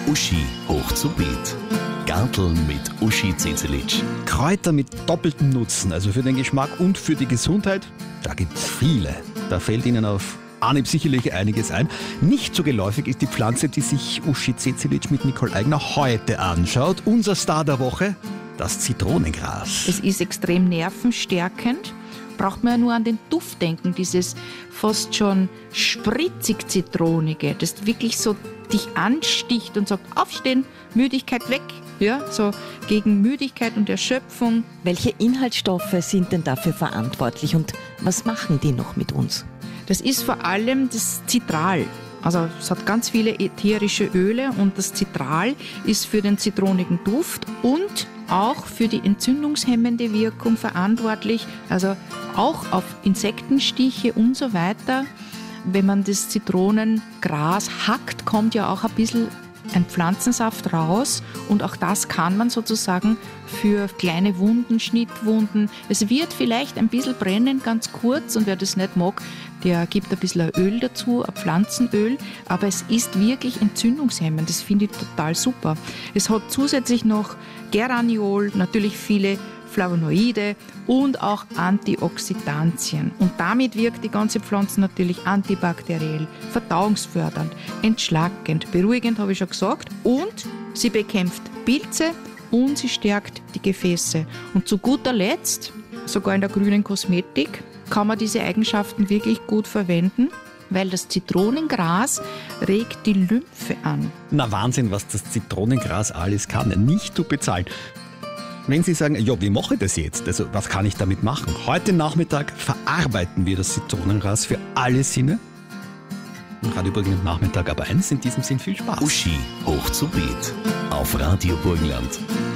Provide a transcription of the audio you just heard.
Uschi hoch zu Beet. Garteln mit Uschi Zezelic. Kräuter mit doppeltem Nutzen, also für den Geschmack und für die Gesundheit, da gibt's viele. Da fällt Ihnen auf Anhieb sicherlich einiges ein. Nicht so geläufig ist die Pflanze, die sich Uschi Zezelic mit Nicole Eigner heute anschaut. Unser Star der Woche, das Zitronengras. Es ist extrem nervenstärkend. Braucht man ja nur an den Duft denken, dieses fast schon spritzig-zitronige, das wirklich so dich ansticht und sagt, aufstehen, Müdigkeit weg. Ja, so gegen Müdigkeit und Erschöpfung. Welche Inhaltsstoffe sind denn dafür verantwortlich und was machen die noch mit uns? Das ist vor allem das Citral. Also es hat ganz viele ätherische Öle und das Citral ist für den zitronigen Duft und auch für die entzündungshemmende Wirkung verantwortlich. Also auch auf Insektenstiche und so weiter. Wenn man das Zitronengras hackt, kommt ja auch ein bisschen ein Pflanzensaft raus und auch das kann man sozusagen für kleine Wunden, Schnittwunden. Es wird vielleicht ein bisschen brennen, ganz kurz, und wer das nicht mag, der gibt ein bisschen Öl dazu, ein Pflanzenöl, aber es ist wirklich entzündungshemmend, das finde ich total super. Es hat zusätzlich noch Geraniol, natürlich viele Flavonoide und auch Antioxidantien. Und damit wirkt die ganze Pflanze natürlich antibakteriell, verdauungsfördernd, entschlackend, beruhigend, habe ich schon gesagt. Und sie bekämpft Pilze und sie stärkt die Gefäße. Und zu guter Letzt, sogar in der grünen Kosmetik, kann man diese Eigenschaften wirklich gut verwenden, weil das Zitronengras regt die Lymphe an. Na Wahnsinn, was das Zitronengras alles kann. Nicht zu bezahlen. Wenn Sie sagen, ja, wie mache ich das jetzt? Also, was kann ich damit machen? Heute Nachmittag verarbeiten wir das Zitronengras für alle Sinne. Und Radio Burgenland Nachmittag ab 1. In diesem Sinn viel Spaß. Uschi hoch zu Beet. Auf Radio Burgenland.